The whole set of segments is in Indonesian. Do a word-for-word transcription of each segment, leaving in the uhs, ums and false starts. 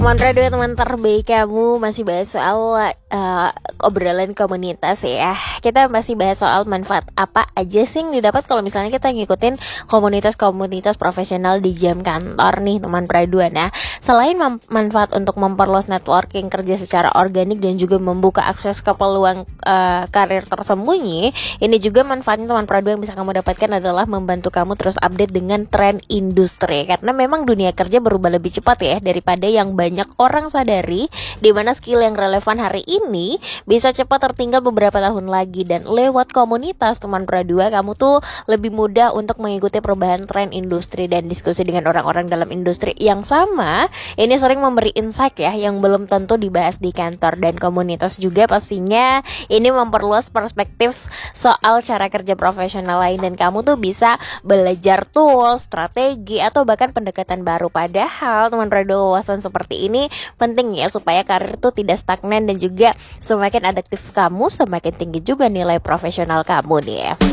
Teman radio, teman terbaik kamu, masih bahas soal uh, obrolan komunitas ya. Kita masih bahas soal manfaat apa aja sih yang didapat kalau misalnya kita ngikutin komunitas-komunitas profesional di jam kantor nih teman radio. Nah, selain mem- manfaat untuk memperluas networking kerja secara organik dan juga membuka akses ke peluang uh, karir tersembunyi, ini juga manfaatnya teman radio yang bisa kamu dapatkan adalah membantu kamu terus update dengan tren industri. Karena memang dunia kerja berubah lebih cepat ya daripada yang banyak banyak orang sadari, di mana skill yang relevan hari ini bisa cepat tertinggal beberapa tahun lagi. Dan lewat komunitas teman Pradua, kamu tuh lebih mudah untuk mengikuti perubahan tren industri dan diskusi dengan orang-orang dalam industri yang sama. Ini sering memberi insight ya yang belum tentu dibahas di kantor. Dan komunitas juga pastinya ini memperluas perspektif soal cara kerja profesional lain, dan kamu tuh bisa belajar tools, strategi, atau bahkan pendekatan baru. Padahal teman Pradua, wawasan seperti ini penting ya supaya karir itu tidak stagnan, dan juga semakin adaptif kamu, semakin tinggi juga nilai profesional kamu nih ya.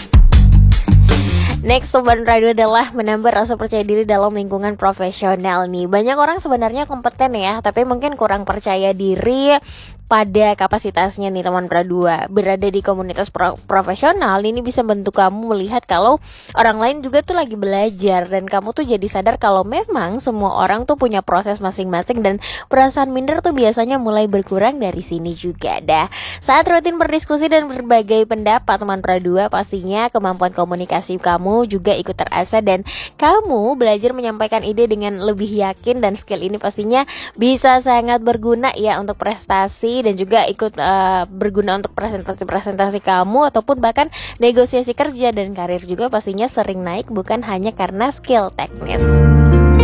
Next, Sobat Radio adalah menambah rasa percaya diri dalam lingkungan profesional nih. Banyak orang sebenarnya kompeten ya, tapi mungkin kurang percaya diri pada kapasitasnya nih teman Pradua. Berada di komunitas pro- profesional ini bisa bantu kamu melihat kalau orang lain juga tuh lagi belajar, dan kamu tuh jadi sadar kalau memang semua orang tuh punya proses masing-masing, dan perasaan minder tuh biasanya mulai berkurang dari sini juga dah. Saat rutin berdiskusi dan berbagai pendapat teman Pradua, pastinya kemampuan komunikasi kamu juga ikut terasa, dan kamu belajar menyampaikan ide dengan lebih yakin, dan skill ini pastinya bisa sangat berguna ya untuk prestasi, dan juga ikut uh, berguna untuk presentasi-presentasi kamu ataupun bahkan negosiasi kerja, dan karir juga pastinya sering naik bukan hanya karena skill teknis.